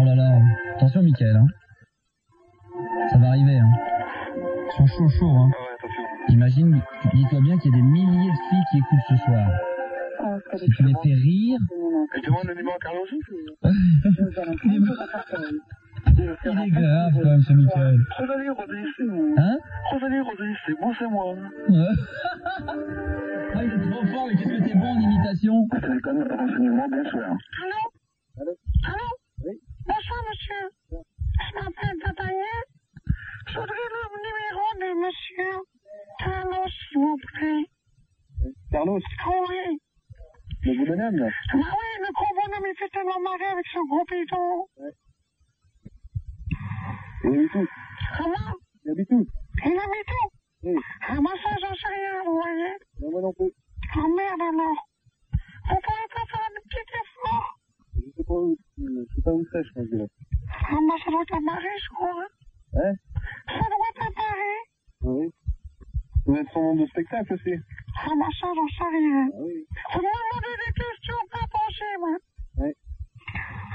Oh là là. Attention, Mickaël, hein. Ça va arriver, hein. Ils sont chauds, hein. Ah ouais, attention. Imagine, dis-toi bien qu'il y a des milliers de filles qui écoutent ce soir. Si tu les fais rire... Je demande le numéro à Carlo aussi. Il est grave, quand même, ce Mickaël. Rosalie, c'est moi. Hein? Rosalie, c'est bon, c'est moi. Ah, il est trop fort, mais qu'est-ce que t'es bon en imitation? Renseignement, bonsoir. Allô? Oui. Bonsoir, monsieur. Je m'appelle Daniel. Je voudrais le numéro de monsieur Carlos, s'il vous plaît. Carlos, Oui. le beau bonhomme, là. Ah oui, le gros bonhomme, il fait tellement marrer avec son gros bidon. Ouais. Il habite où? Comment? Il habite où? Il habite où? Oui. Ah, moi, ça, j'en sais rien, vous voyez. Non, moi non plus. Oh, merde, alors. Vous pouvez pas faire un petit effort? Je sais pas où c'est, je pense, là. Ah, moi, ça doit être à Paris, je crois. Hein? Ça doit être à Paris. Oui. Vous êtes son nom de spectacle aussi? Ah, moi, ça, j'en sais rien. Ah oui.